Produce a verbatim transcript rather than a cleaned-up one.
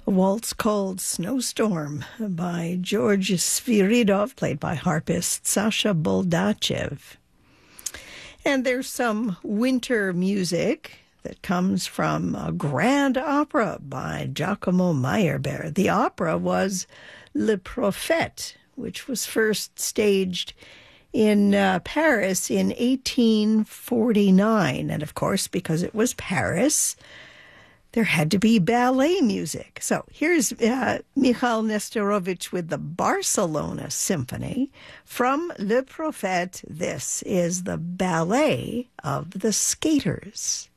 A waltz called Snowstorm by George Sviridov, played by harpist Sasha Boldachev. And there's some winter music that comes from a grand opera by Giacomo Meyerbeer. The opera was Le Prophète, which was first staged in uh, Paris in eighteen forty-nine. And of course, because it was Paris, there had to be ballet music. So here's uh, Michal Nesterovich with the Barcelona Symphony. From Le Prophète, this is the Ballet of the Skaters.